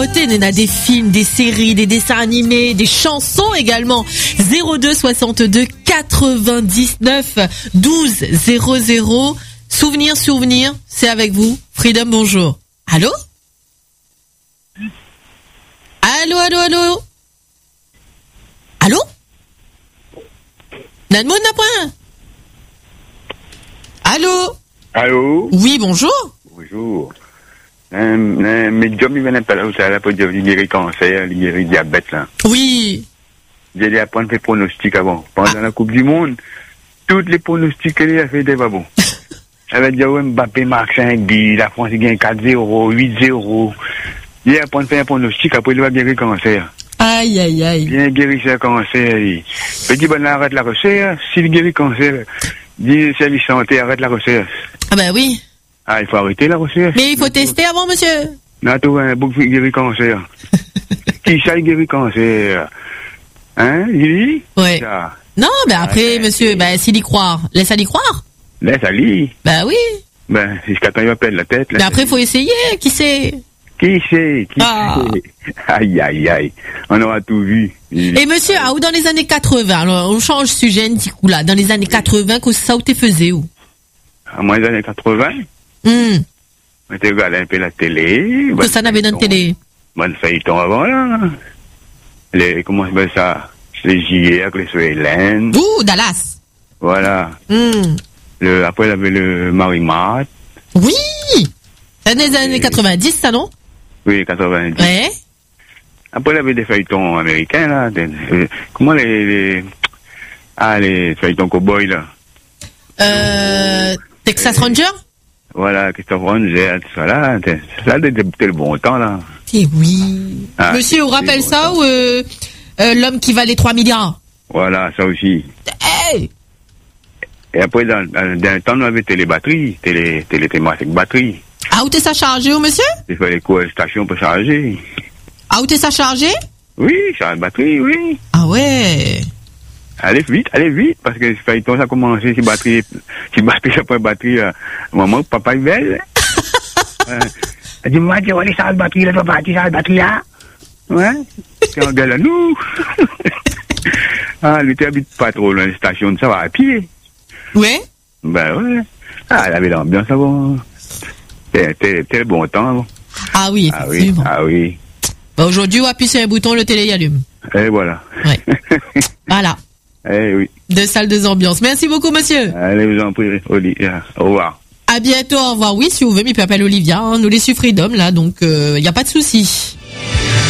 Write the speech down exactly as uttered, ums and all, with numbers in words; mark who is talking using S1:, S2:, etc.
S1: nouveautés. Il y en a des films, des séries, des dessins animés, des chansons également. zéro deux soixante-deux quatre-vingt-dix-neuf douze zéro zéro. Souvenir, souvenir, c'est avec vous. Freedom, bonjour. Allô? Allô, allô, allô? Allô? Nanmoun n'a point. Allô?
S2: Allô?
S1: Oui, bonjour.
S2: Bonjour. Un médium, il vient pas là, ça, là, pour dire, il guérit cancer, il guérit diabète, là.
S1: Oui.
S2: J'ai dit à prendre des pronostics avant. Pendant ah. la Coupe du Monde, tous les pronostics qu'elle a fait étaient pas bons. Ça veut dire, Mbappé marque cinq buts, la France gagne quatre zéro, huit zéro. Il a prendre un pronostic, après il va guérir cancer.
S1: Aïe, aïe, aïe.
S2: Il a guéri ce cancer. Il dit, bon, arrête la recherche. S'il guérit cancer, dit, service santé, arrête la recherche.
S1: Ah ben oui.
S2: Ah, il faut arrêter la recherche.
S1: Mais il faut tester avant, monsieur.
S2: Non, tu vois, un bouc qui guérit cancer. Qui ça, il guérit cancer? Hein, Lily?
S1: Oui.
S2: Ça.
S1: Non, mais après, ah, monsieur, ben, s'il y croit, laisse-le y croire.
S2: Laisse aller.
S1: Ben oui.
S2: Ben, jusqu'à temps, il va perdre la tête.
S1: Mais après, il faut essayer, qui sait?
S2: Qui sait? Qui
S1: ah.
S2: sait? Aïe, aïe, aïe. On aura tout vu.
S1: Et monsieur, ah, ou dans les années quatre-vingts, alors, on change de sujet un petit coup là, dans les années quatre-vingts, que ça, où t'es faisais où?
S2: À moins des années quatre-vingts?
S1: Hum.
S2: On était regardé un peu la télé.
S1: Que ça n'avait dans la télé?
S2: Bonne feuilleton avant, là. Les, comment on appelle ça? Les J R, les Suélènes.
S1: Ouh, Dallas.
S2: Voilà.
S1: Hum.
S2: Le, après, il y avait le Marie-Mat.
S1: Oui! C'est dans les années quatre-vingt-dix, ça, non?
S2: Oui, quatre-vingt-dix.
S1: Ouais.
S2: Après, il y avait des feuilletons américains, là. Des, euh, comment les, les, ah, les feuilletons cow-boys, là.
S1: Euh, Texas Ranger?
S2: Voilà, Christophe Ranger, tout ça, là. Ça, c'était le bon temps, là.
S1: Eh oui. Ah, monsieur, on rappelle bon ça, temps. Ou, euh, euh, l'homme qui valait trois milliards?
S2: Voilà, ça aussi.
S1: Hey!
S2: Et après, dans, dans, dans le temps, on avait télébatterie, télé, télé, télé, batterie.
S1: Ah, où t'es ça chargé, monsieur?
S2: Il fallait quoi, station pour charger.
S1: Ah, où t'es ça chargé?
S2: Oui, charge batterie, oui.
S1: Ah ouais.
S2: Allez vite, allez vite, parce que si ça a commencé, si batterie, si batterie, après batterie, euh, maman, papa, il veille. euh, elle dit, maman, tu vois les charges batterie, là, papa, tu charges batterie, là? Ouais. C'est un gars là, nous. Ah, elle était habite pas trop loin de la station, ça va à pied.
S1: Ouais?
S2: Ben ouais. Ah, elle avait l'ambiance avant. C'était le bon temps avant.
S1: Ah oui, effectivement.
S2: Ah oui. Ah oui.
S1: Bah aujourd'hui, on appuie sur un bouton, le télé y allume.
S2: Et voilà.
S1: Ouais. Voilà.
S2: Eh oui.
S1: Deux salles, deux ambiances. Merci beaucoup, monsieur.
S2: Allez, vous en prie, Olivia. Au revoir.
S1: À bientôt, au revoir. Oui, si vous voulez, il peut appeler Olivia. Hein. Nous les suffridom, là, donc il euh, n'y a pas de souci.